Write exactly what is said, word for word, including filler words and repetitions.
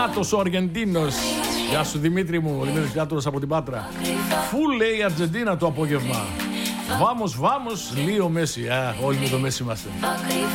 Πιάτος ο Αργεντίνος. Γεια σου Δημήτρη μου, ο Δημήτρης Πιάτος από την Πάτρα. Φουλ λέει η Αργεντίνα το απόγευμα. Βάμος, βάμος, Λίο Μέση. Α, όλοι με το Μέση είμαστε.